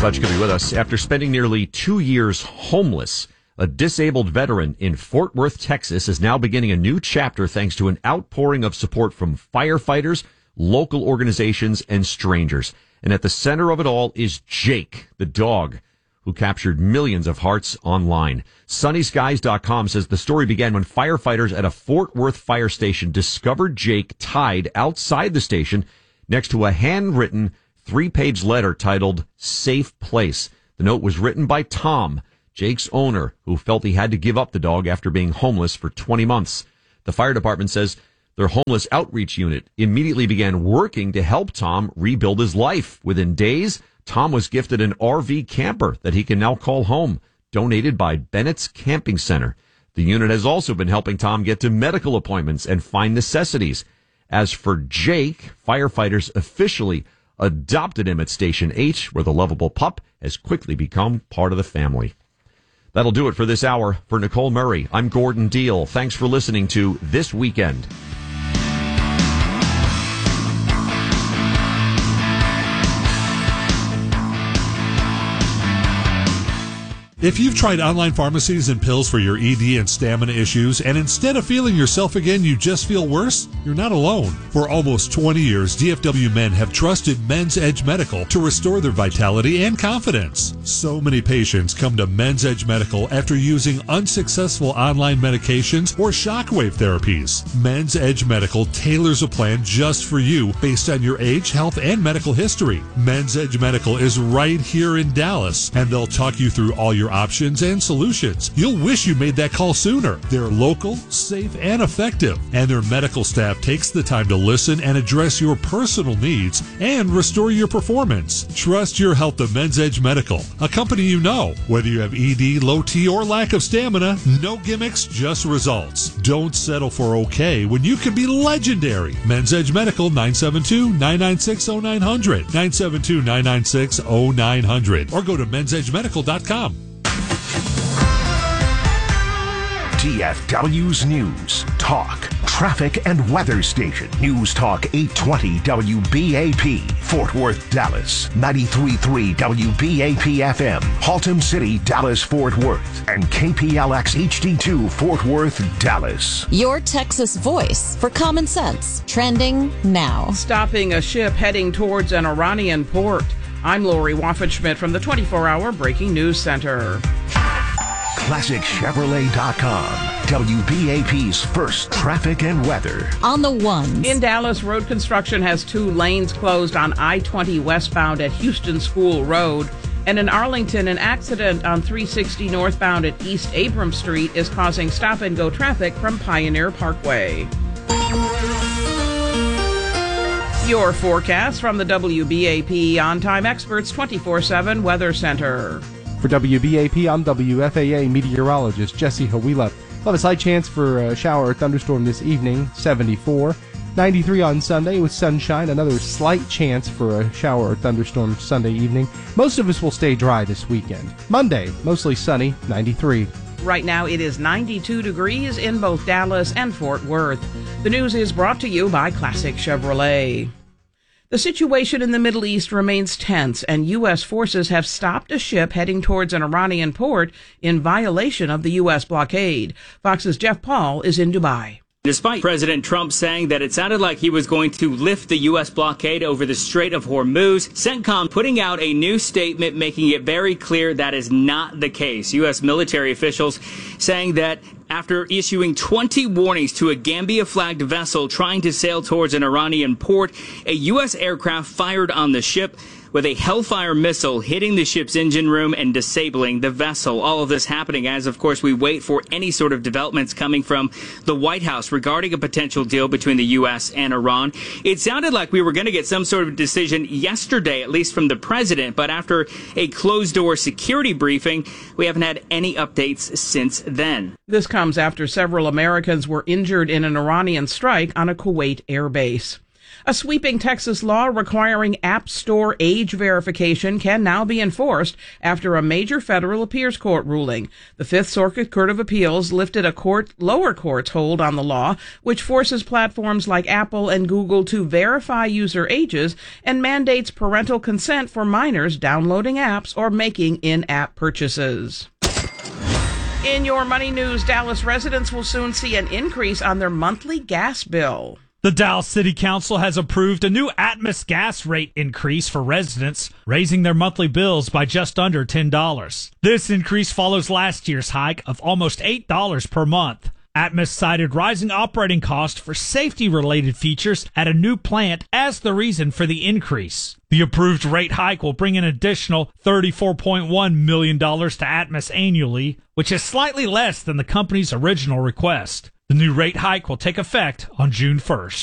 Glad you could be with us. After spending nearly 2 years homeless, a disabled veteran in Fort Worth, Texas is now beginning a new chapter thanks to an outpouring of support from firefighters, local organizations, and strangers. And at the center of it all is Jake, the dog, who captured millions of hearts online. SunnySkies.com says the story began when firefighters at a Fort Worth fire station discovered Jake tied outside the station next to a handwritten 3-page letter titled Safe Place. The note was written by Tom, Jake's owner, who felt he had to give up the dog after being homeless for 20 months. The fire department says their homeless outreach unit immediately began working to help Tom rebuild his life. Within days, Tom was gifted an RV camper that he can now call home, donated by Bennett's Camping Center. The unit has also been helping Tom get to medical appointments and find necessities. As for Jake, firefighters officially adopted him at Station H, where the lovable pup has quickly become part of the family. That'll do it for this hour. For Nicole Murray, I'm Gordon Deal. Thanks for listening to This Weekend. If you've tried online pharmacies and pills for your ED and stamina issues, and instead of feeling yourself again, you just feel worse, you're not alone. For almost 20 years, DFW men have trusted Men's Edge Medical to restore their vitality and confidence. So many patients come to Men's Edge Medical after using unsuccessful online medications or shockwave therapies. Men's Edge Medical tailors a plan just for you based on your age, health, and medical history. Men's Edge Medical is right here in Dallas, and they'll talk you through all your options and solutions. You'll wish you made that call sooner. They're local, safe, and effective, and their medical staff takes the time to listen and address your personal needs and restore your performance. Trust your health to Men's Edge Medical, a company you know. Whether you have ED, low T, or lack of stamina, no gimmicks, just results. Don't settle for okay when you can be legendary. Men's Edge Medical, 972-996-0900, 972-996-0900, or go to mensedgemedical.com. DFW's News, Talk, Traffic, and Weather Station. News Talk 820 WBAP, Fort Worth, Dallas. 93.3 WBAP FM, Haltom City, Dallas, Fort Worth. And KPLX HD2, Fort Worth, Dallas. Your Texas voice for common sense. Trending now. Stopping a ship heading towards an Iranian port. I'm Lori Waffenschmidt from the 24-hour Breaking News Center. ClassicChevrolet.com, WBAP's first traffic and weather. On the ones. In Dallas, road construction has 2 lanes closed on I-20 westbound at Houston School Road. And in Arlington, an accident on 360 northbound at East Abram Street is causing stop-and-go traffic from Pioneer Parkway. Your forecast from the WBAP On-Time Experts 24/7 Weather Center. For WBAP, I'm WFAA meteorologist Jesse Hawila. We'll have a slight chance for a shower or thunderstorm this evening, 74. 93 on Sunday with sunshine. Another slight chance for a shower or thunderstorm Sunday evening. Most of us will stay dry this weekend. Monday, mostly sunny, 93. Right now it is 92 degrees in both Dallas and Fort Worth. The news is brought to you by Classic Chevrolet. The situation in the Middle East remains tense, and U.S. forces have stopped a ship heading towards an Iranian port in violation of the U.S. blockade. Fox's Jeff Paul is in Dubai. Despite President Trump saying that it sounded like he was going to lift the U.S. blockade over the Strait of Hormuz, CENTCOM putting out a new statement making it very clear that is not the case. U.S. military officials saying that after issuing 20 warnings to a Gambia-flagged vessel trying to sail towards an Iranian port, a U.S. aircraft fired on the ship with a Hellfire missile hitting the ship's engine room and disabling the vessel. All of this happening as, of course, we wait for any sort of developments coming from the White House regarding a potential deal between the U.S. and Iran. It sounded like we were going to get some sort of decision yesterday, at least from the president, but after a closed-door security briefing, we haven't had any updates since then. This comes after several Americans were injured in an Iranian strike on a Kuwait airbase. A sweeping Texas law requiring App Store age verification can now be enforced after a major federal appeals court ruling. The Fifth Circuit Court of Appeals lifted a lower court's hold on the law, which forces platforms like Apple and Google to verify user ages and mandates parental consent for minors downloading apps or making in-app purchases. In your money news, Dallas residents will soon see an increase on their monthly gas bill. The Dallas City Council has approved a new Atmos gas rate increase for residents, raising their monthly bills by just under $10. This increase follows last year's hike of almost $8 per month. Atmos cited rising operating costs for safety-related features at a new plant as the reason for the increase. The approved rate hike will bring an additional $34.1 million to Atmos annually, which is slightly less than the company's original request. The new rate hike will take effect on June 1st.